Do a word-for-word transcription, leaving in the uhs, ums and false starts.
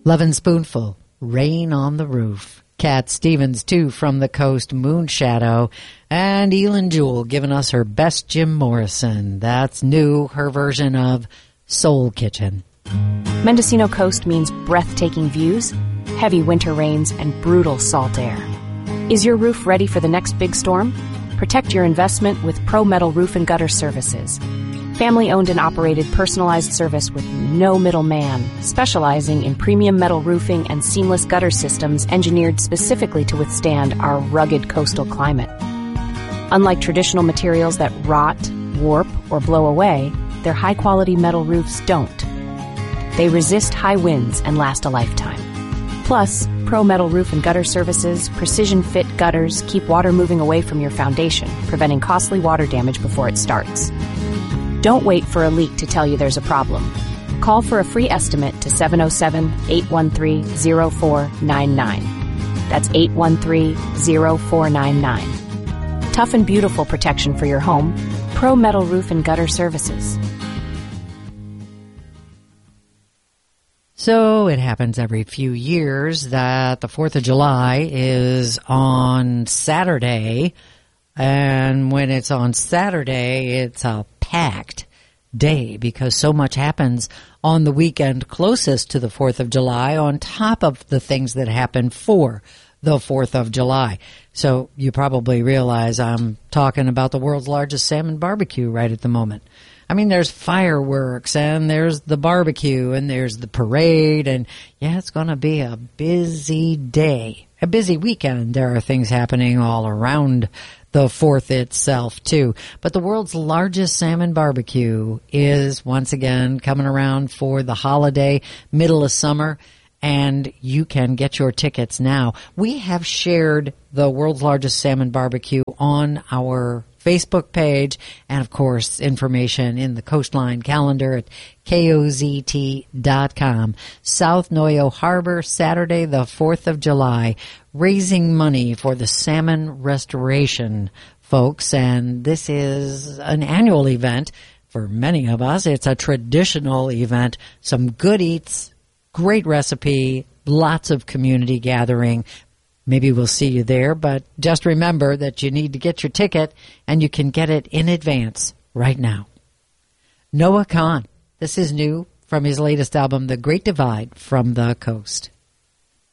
Lovin' Spoonful, Rain on the Roof. Cat Stevens, too, from the Coast, Moonshadow. And Elin Jewell giving us her best Jim Morrison. That's new, her version of Soul Kitchen. Mendocino Coast means breathtaking views, heavy winter rains, and brutal salt air. Is your roof ready for the next big storm? Protect your investment with Pro Metal Roof and Gutter Services. Family-owned and operated personalized service with no middleman, specializing in premium metal roofing and seamless gutter systems engineered specifically to withstand our rugged coastal climate. Unlike traditional materials that rot, warp, or blow away, their high-quality metal roofs don't. They resist high winds and last a lifetime. Plus, Pro Metal Roof and Gutter Services precision-fit gutters keep water moving away from your foundation, preventing costly water damage before it starts. Don't wait for a leak to tell you there's a problem. Call for a free estimate to seven oh seven, eight one three, oh four nine nine. That's eight one three, oh four nine nine. Tough and beautiful protection for your home. Pro Metal Roof and Gutter Services. So it happens every few years that the fourth of July is on Saturday. And when it's on Saturday, it's a packed day because so much happens on the weekend closest to the fourth of July on top of the things that happen for the fourth of July. So you probably realize I'm talking about the world's largest salmon barbecue right at the moment. I mean, there's fireworks and there's the barbecue and there's the parade and yeah, it's going to be a busy day, a busy weekend. There are things happening all around the fourth itself too. But the world's largest salmon barbecue is once again coming around for the holiday, middle of summer, and you can get your tickets now. We have shared the world's largest salmon barbecue on our Facebook page and, of course, information in the Coastline calendar at K O Z T dot com. South Noyo Harbor, Saturday, the fourth of July, raising money for the salmon restoration, folks. And this is an annual event for many of us. It's a traditional event. Some good eats, great recipe, lots of community gathering. Maybe we'll see you there, but just remember that you need to get your ticket, and you can get it in advance right now. Noah Kahan, this is new from his latest album, The Great Divide from the Coast.